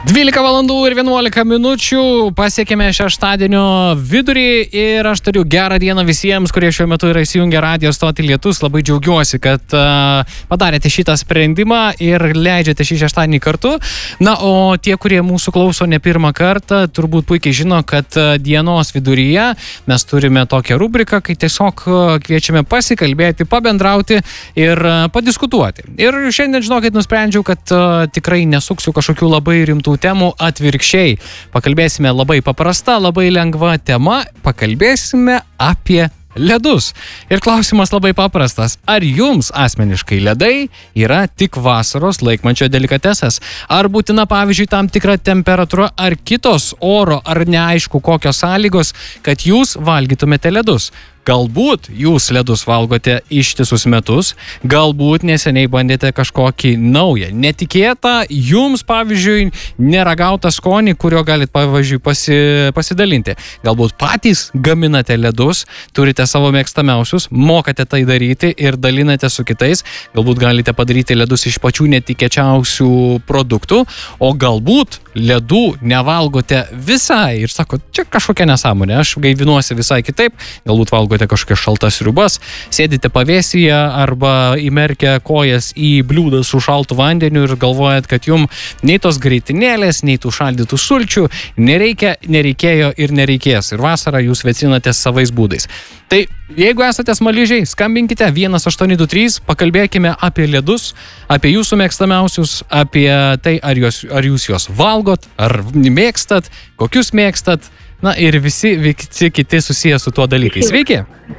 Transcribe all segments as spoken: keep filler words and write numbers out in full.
dvylika valandų ir vienuolika minučių, pasiekėme šeštadienio vidurį ir aš turiu gerą dieną visiems, kurie šiuo metu yra įsijungę radijo stotį Lietus. Labai džiaugiuosi, kad uh, padarėte šitą sprendimą ir leidžiate šį šeštadienį kartu. Na, o tie, kurie mūsų klauso ne pirmą kartą, turbūt puikiai žino, kad uh, dienos viduryje mes turime tokią rubriką, kai tiesiog uh, kviečiame pasikalbėti, pabendrauti ir uh, padiskutuoti. Ir šiandien, žinokit, nusprendžiau, kad uh, tikrai nesuksiu kažkokių labai rimtų temų, atvirkščiai. Pakalbėsime labai paprasta, labai lengva tema, pakalbėsime apie ledus. Ir klausimas labai paprastas. Ar jums asmeniškai ledai yra tik vasaros laikmančio delikatesas? Ar būtina, pavyzdžiui, tam tikra temperatūra ar kitos oro ar neaišku kokios sąlygos, kad jūs valgytumėte ledus? Galbūt jūs ledus valgote ištisus metus, galbūt neseniai bandėte kažkokį naują, netikėtą, jums, pavyzdžiui, neragautą skonį, kurio galit, pavyzdžiui, pasi, pasidalinti. Galbūt patys gaminate ledus, turite savo mėgstamiausius, mokate tai daryti ir dalinate su kitais. Galbūt galite padaryti ledus iš pačių netikėčiausių produktų, o galbūt ledų nevalgote visai ir sako, čia kažkokia nesąmonė, aš gaivinuosi visai kitaip, galbūt valgote kažkokias šaltas sriubas, sėdite pavėsyje arba įmerkę kojas į bliūdą su šaltu vandeniu ir galvojat, kad jum nei tos greitinėlės, nei tų šaldytų sulčių nereikia, nereikėjo ir nereikės. Ir vasarą jūs vėsinatės savais būdais. Tai jeigu esate smaližiai, skambinkite vienas aštuoni du trys, pakalbėkime apie ledus, apie jūsų mėgstamiausius, apie tai, ar jūs, ar jūs juos valgot, ar mėgstat, kokius mėgstat. Na ir visi, visi kiti susiję su tuo dalykai. Sveiki.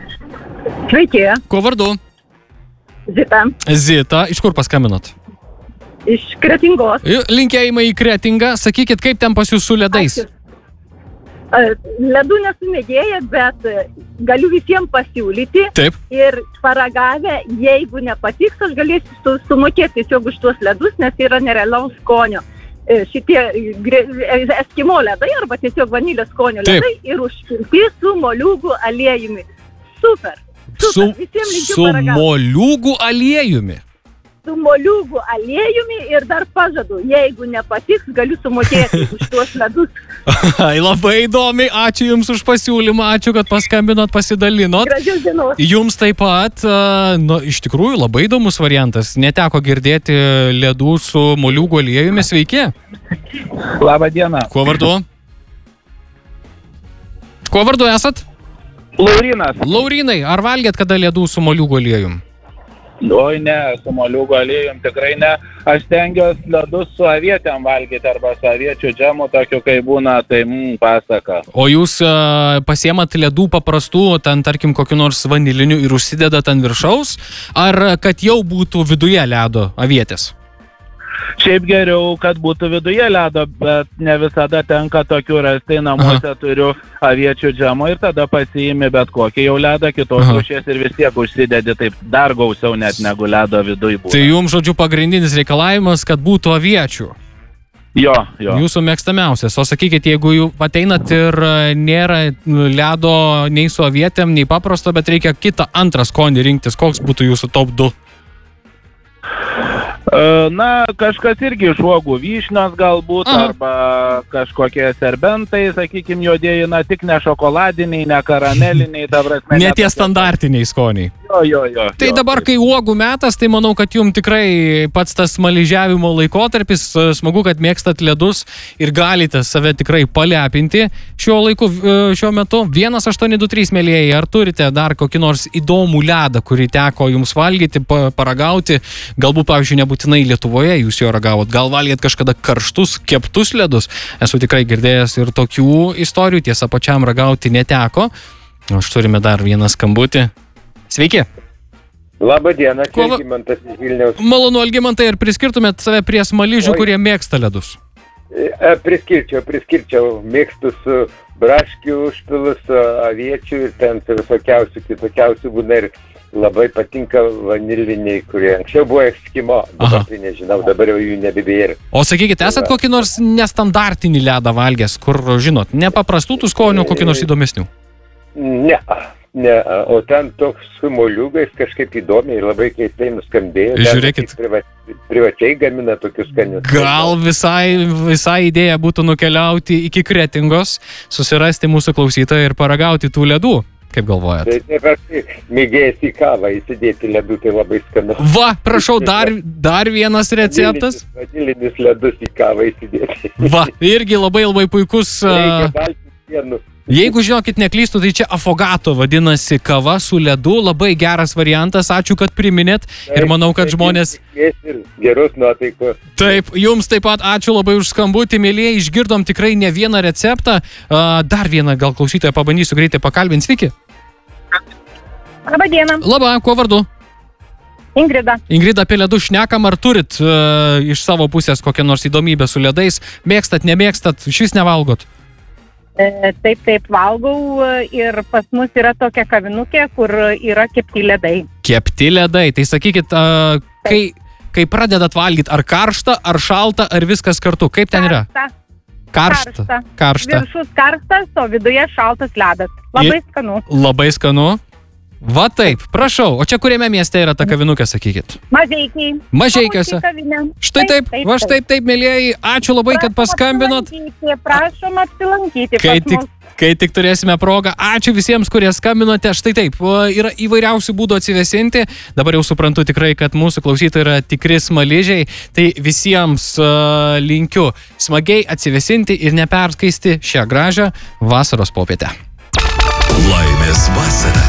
Sveiki. Kuo vardu? Zita. Zita. Iš kur paskambinot? Iš Kretingos. Linkėjimai į Kretingą. Sakykit, kaip ten pas jūs su ledais? Ačiū. Ledų nesu mėgėja, bet galiu visiems pasiūlyti. Taip. Ir paragavę, jeigu nepatiks, aš galėsiu sumokėti tiesiog už tuos ledus, nes yra nerealaus skonio. Šitie eskimo ledai arba tiesiog vanilės skonio ledai ir užpilti su moliūgų aliejumi. Super. Super. Su, su paragauti. moliūgų aliejumi. Su moliūgų aliejumi ir dar pažadu, jeigu nepatiks, galiu sumokėti už tuos ledus. Ai, labai įdomi, ačiū Jums už pasiūlymą, ačiū, kad paskambinot, pasidalinot. Gražios dienos. Jums taip pat, nu, iš tikrųjų, labai įdomus variantas. Neteko girdėti ledų su moliūgų aliejumi. Sveiki. Labą dieną. Kuo vardu? Kuo vardu esat? Laurinas. Laurinai, ar valgėt kada ledų su moliūgų aliejumi? Oi ne, su moliūgų aliejum tikrai ne. Aš stengiuosi ledus su avietėm valgyti arba su aviečių džemu, tokiu kai būna, tai mmm, pasaka. O jūs uh, pasiemat ledų paprastų, ten tarkim kokiu nors vaniliniu ir užsidedat ant viršaus, ar kad jau būtų viduje ledo avietės? Šiaip geriau, kad būtų viduje ledo, bet ne visada tenka tokių rasti. Namuose Aha. turiu aviečių džemo ir tada pasiimi bet kokį jau ledą, kitos rūšies ir vis tiek užsidedi taip dar gausiau net negu ledo viduj būna. Tai jums, žodžiu, pagrindinis reikalavimas, kad būtų aviečių. Jo, jo. Jūsų mėgstamiausias. O sakykit, jeigu jūs ateinat ir nėra ledo nei su avietėm, nei paprasto, bet reikia kitą antrą skonį rinktis, koks būtų jūsų top du? Na, kažkas irgi iš uogų vyšnios galbūt, Aha. arba kažkokie serbentai, sakykime, juodieji, na, tik ne šokoladiniai, ne karameliniai, ta prasme. Ne tie standartiniai skoniai. Jo, jo, jo. Tai jo, dabar, kai uogų metas, tai manau, kad jums tikrai pats tas smaližiavimo laikotarpis, smagu, kad mėgstat ledus ir galite save tikrai palepinti šiuo laiku, šiuo metu. vienas aštuoni du trys, mielieji, ar turite dar kokį nors įdomų ledą, kurį teko jums valgyti, paragauti, galbūt, pavyzdžiui, nebūtinai Lietuvoje jūs jo ragavot, gal valgėt kažkada karštus, keptus ledus. Esu tikrai girdėjęs ir tokių istorijų, tiesa, pačiam ragauti neteko. O aš turime dar vieną skambutį. Sveiki. Labą dieną, čia Kuo... Algimantas iš Vilniaus. Malonu, Algimantai, ar priskirtumėt save prie smaližių, Oi. kurie mėgsta ledus? E, priskirčiau, priskirčiau. Mėgstu su braškių užpilu, su aviečių ir ten su visokiausių, kitokiausių būna ir labai patinka vaniliniai, kurie anksčiau buvo eskimo, dabar tai nežinau, dabar jau jų nebebėra. O sakykit, esat kokį nors nestandartinį ledą valgęs, kur, žinot, nepaprastų tų skonių, kokį nors įdomesnių? Ne, Ne, o ten toks su moliūgais kažkaip įdomiai ir labai keistai nuskambėjo. Žiūrėkit. Priva, privačiai gamina tokius skanius. Gal visai, visai idėja būtų nukeliauti iki Kretingos, susirasti mūsų klausytoją ir paragauti tų ledų. Kaip galvojat? Tai taip, mėgėjas į kavą įsidėti ledų, tai labai skanu. Va, prašau, dar, dar vienas receptas. Vanilinius ledus į kavą įsidėti. Va, irgi labai labai puikus. Reikia baltys sienų. Jeigu žinokit neklystų, tai čia affogato vadinasi kava su ledu, labai geras variantas, ačiū, kad priminėt ir manau, kad žmonės... Geros nuotaikos. Taip, jums taip pat ačiū labai už skambutį, mėlyje, išgirdom tikrai ne vieną receptą, dar vieną gal klausytoją pabandysiu greitai pakalbinti, sveiki. Labą dieną. Labą, kuo vardu? Ingrida. Ingrida, apie ledus šnekam, ar turit uh, iš savo pusės kokią nors įdomybę su ledais, mėgstat, nemėgstat, šis nevalgot? Taip, taip, valgau ir pas mus yra tokia kavinukė, kur yra kepti ledai. Kepti ledai, tai sakykit, uh, kai, kai pradedat valgyti, ar karšta, ar šalta, ar viskas kartu, kaip ten yra? Karšta. Karšta. Karšta. Karšta. Viršus karštas, o viduje šaltas ledas. Labai I... skanu. Labai skanu. Va taip, prašau, o čia kuriame mieste yra ta kavinukė, sakykit? Mažeikiai. Mažeikiuose. Štai taip, taip va štai taip, mėlyjeji, ačiū labai, prašom, kad paskambinot. Apsilankyti, prašom apsilankyti kai pas tik, mus. Kai tik turėsime progą, ačiū visiems, kurie skambinote. Štai taip, yra įvairiausių būdų atsivesinti. Dabar jau suprantu tikrai, kad mūsų klausytojai yra tikri smaližiai. Tai visiems uh, linkiu smagiai atsivesinti ir neperskaisti šią gražią vasaros popietę. Laimės vasara.